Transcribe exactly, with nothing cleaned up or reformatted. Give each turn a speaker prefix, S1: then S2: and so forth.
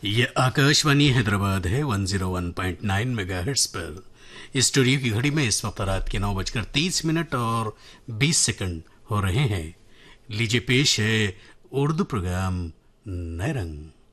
S1: ये आकाशवाणी हैदराबाद है one zero one point nine megahertz पर। स्टूडियो की घड़ी में इस वक्त रात के नौ बजकर तीस मिनट और बीस सेकंड हो रहे हैं। लीजिए पेश है उर्दू प्रोग्राम नए रंग।